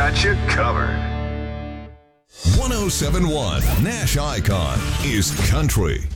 got you covered. 1071 Nash Icon is country.